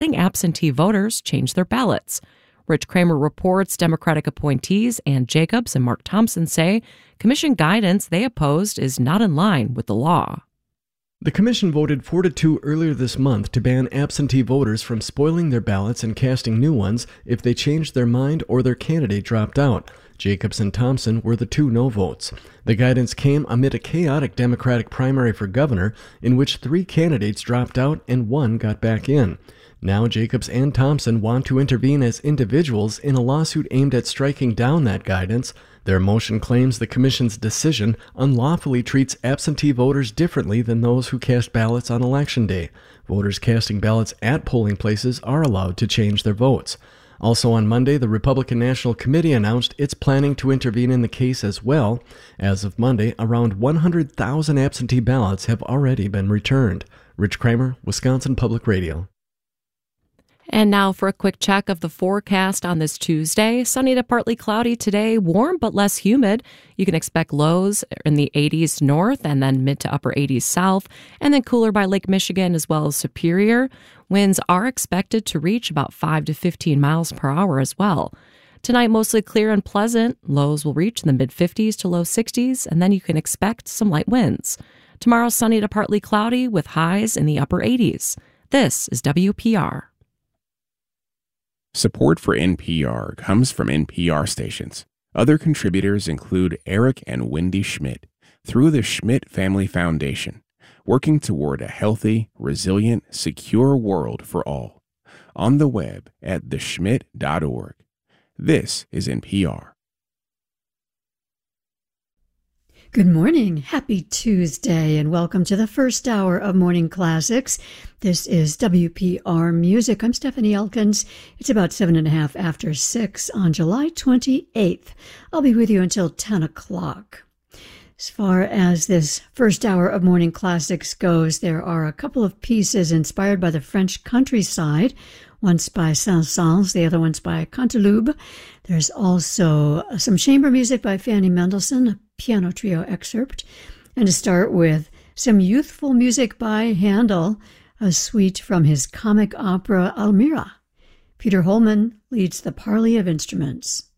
letting absentee voters change their ballots. Rich Kramer reports Democratic appointees Ann Jacobs and Mark Thompson say commission guidance they opposed is not in line with the law. The commission voted 4-2 earlier this month to ban absentee voters from spoiling their ballots and casting new ones if they changed their mind or their candidate dropped out. Jacobs and Thompson were the 2 no votes. The guidance came amid a chaotic Democratic primary for governor in which 3 candidates dropped out and 1 got back in. Now Jacobs and Thompson want to intervene as individuals in a lawsuit aimed at striking down that guidance. Their motion claims the commission's decision unlawfully treats absentee voters differently than those who cast ballots on Election Day. Voters casting ballots at polling places are allowed to change their votes. Also on Monday, the Republican National Committee announced it's planning to intervene in the case as well. As of Monday, around 100,000 absentee ballots have already been returned. Rich Kramer, Wisconsin Public Radio. And now for a quick check of the forecast on this Tuesday. Sunny to partly cloudy today, warm but less humid. You can expect lows in the 80s north and then mid to upper 80s south, and then cooler by Lake Michigan as well as Superior. Winds are expected to reach about 5 to 15 miles per hour as well. Tonight, mostly clear and pleasant. Lows will reach in the mid-50s to low 60s, and then you can expect some light winds. Tomorrow, sunny to partly cloudy with highs in the upper 80s. This is WPR. Support for NPR comes from NPR stations. Other contributors include Eric and Wendy Schmidt through the Schmidt Family Foundation, working toward a healthy, resilient, secure world for all. On the web at theschmidt.org. This is NPR. Good morning. Happy Tuesday, and welcome to the first hour of Morning Classics. This is WPR Music. I'm Stephanie Elkins. It's about 7:30 after 6 on July 28th. I'll be with you until 10 o'clock. As far as this first hour of Morning Classics goes, there are a couple of pieces inspired by the French countryside. One's by Saint-Saëns, the other one's by Canteloube. There's also some chamber music by Fanny Mendelssohn, a piano trio excerpt. And to start with, some youthful music by Handel, a suite from his comic opera Almira. Peter Holman leads the parley of instruments.